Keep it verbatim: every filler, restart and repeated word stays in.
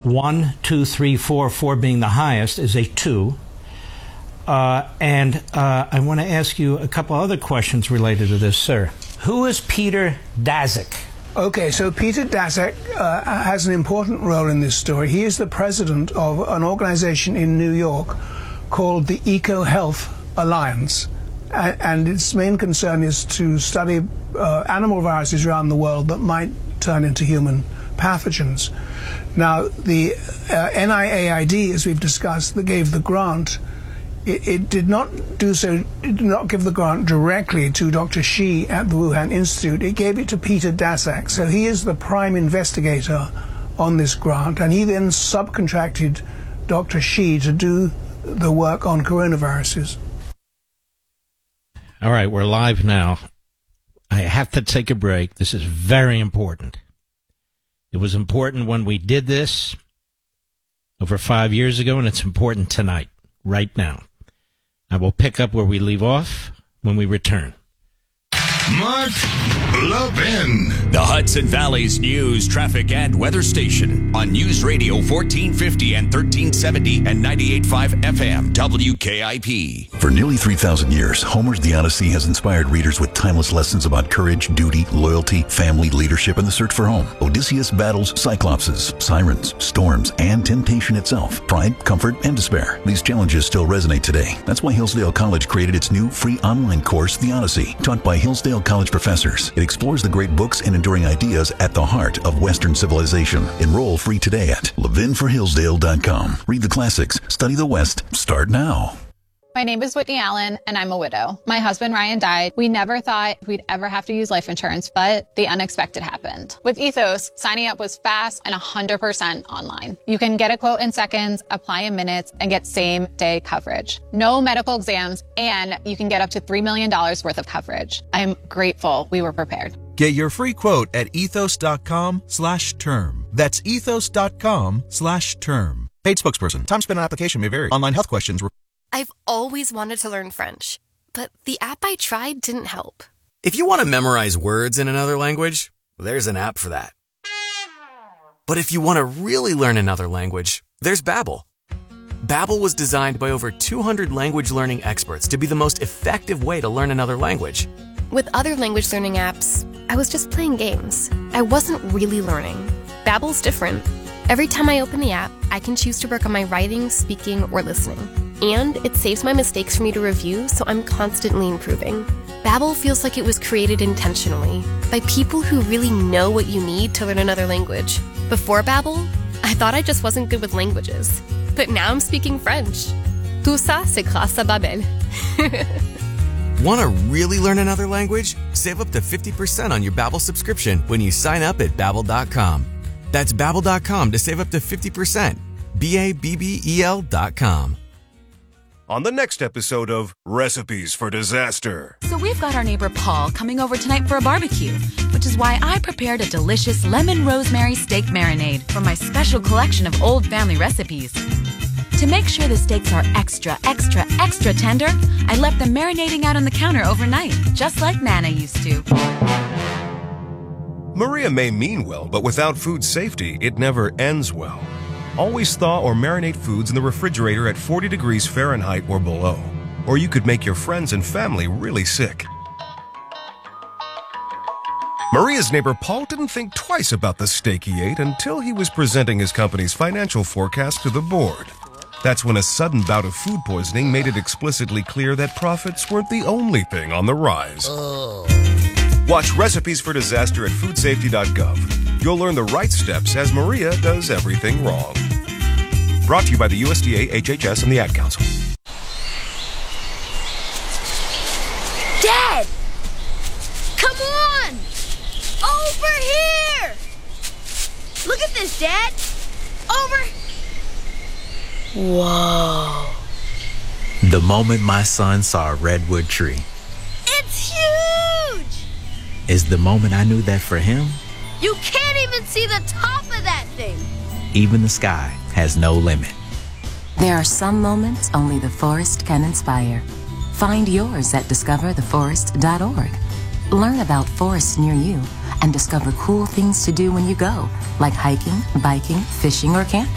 one, two, three, four, four being the highest, is a two. Uh, and uh, I want to ask you a couple other questions related to this, sir. Who is Peter Daszak? Okay, so Peter Daszak uh, has an important role in this story. He is the president of an organization in New York called the EcoHealth Alliance. And, and its main concern is to study uh, animal viruses around the world that might turn into human pathogens. Now, the uh, N I A I D, as we've discussed, that gave the grant, it, it did not do so, it did not give the grant directly to Doctor Shi at the Wuhan Institute. It gave it to Peter Daszak. So he is the prime investigator on this grant, and he then subcontracted Doctor Shi to do the work on coronaviruses. All right, we're live now. I have to take a break. This is very important. It was important when we did this over five years ago, and it's important tonight, right now. I will pick up where we leave off when we return. Mark Levin. The Hudson Valley's news, traffic, and weather station on News Radio fourteen fifty and thirteen seventy and ninety-eight point five F M W K I P. For nearly three thousand years, Homer's The Odyssey has inspired readers with timeless lessons about courage, duty, loyalty, family, leadership, and the search for home. Odysseus battles cyclopses, sirens, storms, and temptation itself, pride, comfort, and despair. These challenges still resonate today. That's why Hillsdale College created its new free online course, The Odyssey, taught by Hillsdale College professors. It explores the great books and enduring ideas at the heart of Western civilization. Enroll free today at levin for hillsdale dot com. Read the classics, study the West. Start now. My name is Whitney Allen, and I'm a widow. My husband, Ryan, died. We never thought we'd ever have to use life insurance, but the unexpected happened. With Ethos, signing up was fast and one hundred percent online. You can get a quote in seconds, apply in minutes, and get same-day coverage. No medical exams, and you can get up to three million dollars worth of coverage. I'm grateful we were prepared. Get your free quote at ethos.com slash term. That's ethos.com slash term. Paid spokesperson. Time spent on application may vary. Online health questions. Re- I've always wanted to learn French, but the app I tried didn't help. If you want to memorize words in another language, there's an app for that. But if you want to really learn another language, there's Babbel. Babbel was designed by over two hundred language learning experts to be the most effective way to learn another language. With other language learning apps, I was just playing games. I wasn't really learning. Babbel's different. Every time I open the app, I can choose to work on my writing, speaking, or listening. And it saves my mistakes for me to review, so I'm constantly improving. Babbel feels like it was created intentionally by people who really know what you need to learn another language. Before Babbel, I thought I just wasn't good with languages. But now I'm speaking French. Tout ça, c'est grâce à Babbel. Want to really learn another language? Save up to fifty percent on your Babbel subscription when you sign up at babbel dot com. That's babbel dot com to save up to fifty percent. B A B B E L dot com. On the next episode of Recipes for Disaster. So we've got our neighbor Paul coming over tonight for a barbecue, which is why I prepared a delicious lemon rosemary steak marinade from my special collection of old family recipes. To make sure the steaks are extra, extra, extra tender, I left them marinating out on the counter overnight, just like Nana used to. Maria may mean well, but without food safety, it never ends well. Always thaw or marinate foods in the refrigerator at forty degrees Fahrenheit or below, or you could make your friends and family really sick. Maria's neighbor Paul didn't think twice about the steak he ate until he was presenting his company's financial forecast to the board. That's when a sudden bout of food poisoning made it explicitly clear that profits weren't the only thing on the rise. Oh. Watch Recipes for Disaster at food safety dot gov. You'll learn the right steps as Maria does everything wrong. Brought to you by the U S D A, H H S, and the Ad Council. Dad! Come on! Over here! Look at this, Dad! Over... Whoa. The moment my son saw a redwood tree. It's huge! Is the moment I knew that for him, you can't even see the top of that thing. Even the sky has no limit. There are some moments only the forest can inspire. Find yours at discover the forest dot org. Learn about forests near you and discover cool things to do when you go, like hiking, biking, fishing, or camping.